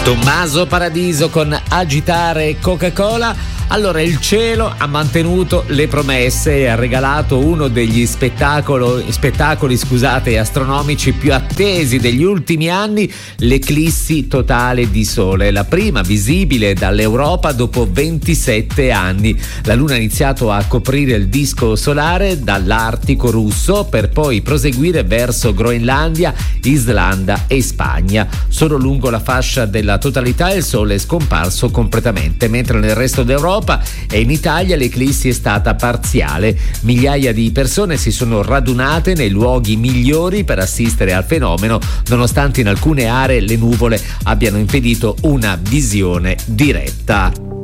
Tommaso Paradiso con Agitare Coca-Cola. Allora, il cielo ha mantenuto le promesse e ha regalato uno degli spettacoli astronomici più attesi degli ultimi anni, l'eclissi totale di sole, la prima visibile dall'Europa dopo 27 anni. La luna ha iniziato a coprire il disco solare dall'Artico russo per poi proseguire verso Groenlandia, Islanda e Spagna. Solo lungo la fascia della totalità il sole è scomparso completamente, mentre nel resto d'Europa e in Italia l'eclissi è stata parziale. Migliaia di persone si sono radunate nei luoghi migliori per assistere al fenomeno, nonostante in alcune aree le nuvole abbiano impedito una visione diretta.